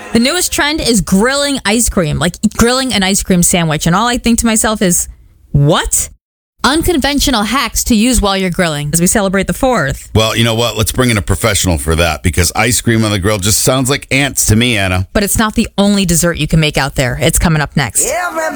The newest trend is grilling ice cream, like grilling an ice cream sandwich. And all I think to myself is, what? Unconventional hacks to use while you're grilling as we celebrate the 4th. Well, you know what? Let's bring in a professional for that because ice cream on the grill just sounds like ants to me, Anna. But it's not the only dessert you can make out there. It's coming up next. Everybody